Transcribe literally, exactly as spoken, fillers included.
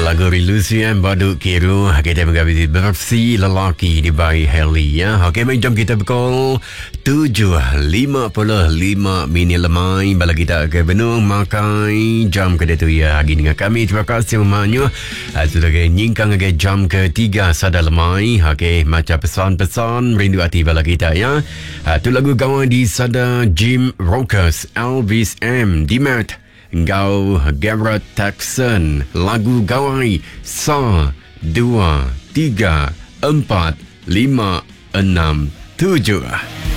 lagu Relusian Baduk Kiru. Kita menghabisi versi lelaki di Bayi Heli ya. Okey, main jam kita pukul tujuh lima puluh lima minit lemai. Bala kita ke Benung makai jam ke tu ya. Hari dengan kami terima kasih semuanya. Sudah ke nyingkang ke jam ketiga sada lemai. Okey, macam pesan-pesan rindu hati bala kita ya. Tu lagu kawan di sada Jim Rockers, Elvis M, Dimet Gau Garrett Texan, lagu gawai sa dua tiga empat lima enam tujuh.